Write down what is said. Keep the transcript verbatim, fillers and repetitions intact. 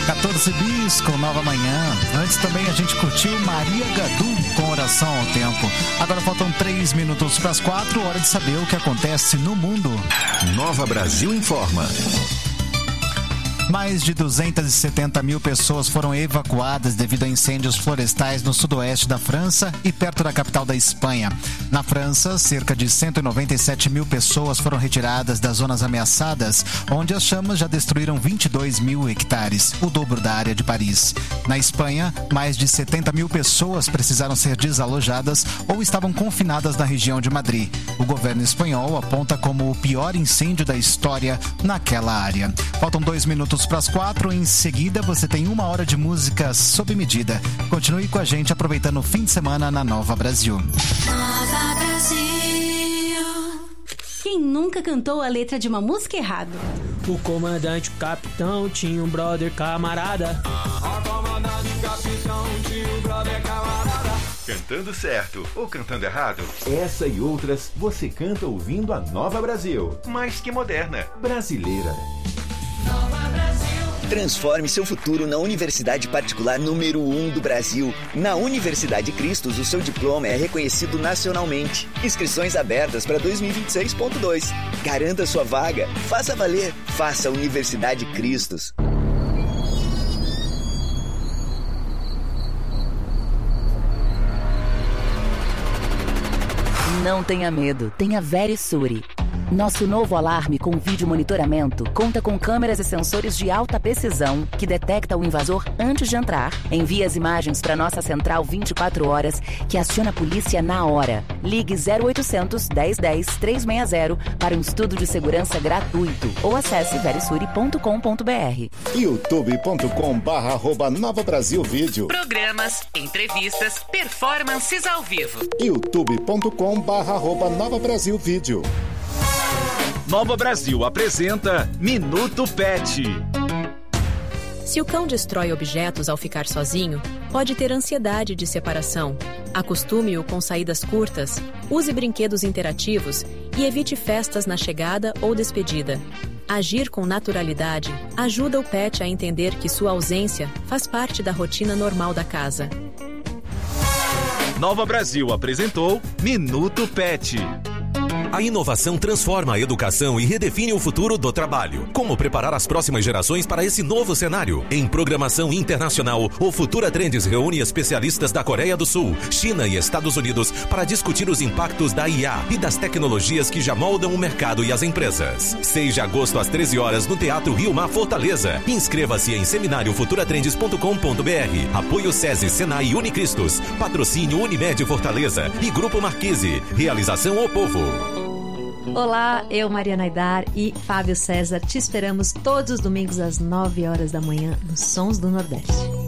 quatorze bis com Nova Manhã. Antes também a gente curtiu Maria Gadu com Oração ao Tempo. Agora faltam três minutos para as quatro, hora de saber o que acontece no mundo. Nova Brasil informa. Mais de duzentas e setenta mil pessoas foram evacuadas devido a incêndios florestais no sudoeste da França e perto da capital da Espanha. Na França, cerca de cento e noventa e sete mil pessoas foram retiradas das zonas ameaçadas, onde as chamas já destruíram vinte e dois mil hectares, o dobro da área de Paris. Na Espanha, mais de setenta mil pessoas precisaram ser desalojadas ou estavam confinadas na região de Madrid. O governo espanhol aponta como o pior incêndio da história naquela área. Faltam dois minutos para as quatro. Em seguida, você tem uma hora de música sob medida. Continue com a gente aproveitando o fim de semana na Nova Brasil. Nova Brasil. Quem nunca cantou a letra de uma música errado? O comandante, o capitão, tinha um brother camarada. O comandante, o capitão, tinha um brother camarada. Cantando certo ou cantando errado? Essa e outras você canta ouvindo a Nova Brasil. Mais que moderna. Brasileira. Transforme seu futuro na universidade particular número um do Brasil. Na Universidade Cristos, o seu diploma é reconhecido nacionalmente. Inscrições abertas para dois mil e vinte e seis ponto dois. Garanta sua vaga. Faça valer. Faça Universidade Cristos. Não tenha medo, tenha Verisure. Nosso novo alarme com vídeo monitoramento conta com câmeras e sensores de alta precisão que detecta o invasor antes de entrar. Envia as imagens para nossa central vinte e quatro horas, que aciona a polícia na hora. Ligue zero oitocentos, dez dez, trezentos e sessenta para um estudo de segurança gratuito ou acesse verisure ponto com ponto br. youtube ponto com barra arroba Nova Brasil Vídeo. Programas, entrevistas, performances ao vivo. youtube ponto com barra arroba Nova Brasil Vídeo. Nova Brasil apresenta Minuto Pet. Se o cão destrói objetos ao ficar sozinho, pode ter ansiedade de separação. Acostume-o com saídas curtas, use brinquedos interativos e evite festas na chegada ou despedida. Agir com naturalidade ajuda o pet a entender que sua ausência faz parte da rotina normal da casa. Nova Brasil apresentou Minuto Pet. A inovação transforma a educação e redefine o futuro do trabalho. Como preparar as próximas gerações para esse novo cenário? Em programação internacional, o Futura Trends reúne especialistas da Coreia do Sul, China e Estados Unidos para discutir os impactos da I A e das tecnologias que já moldam o mercado e as empresas. seis de agosto às treze horas no Teatro Rio Mar Fortaleza. Inscreva-se em seminário futura trends ponto com ponto br. Apoio SESI, Senai e Unicristos. Patrocínio Unimed Fortaleza e Grupo Marquise. Realização O Povo. Olá, eu, Mariana Aidar e Fábio César, te esperamos todos os domingos às nove horas da manhã nos Sons do Nordeste.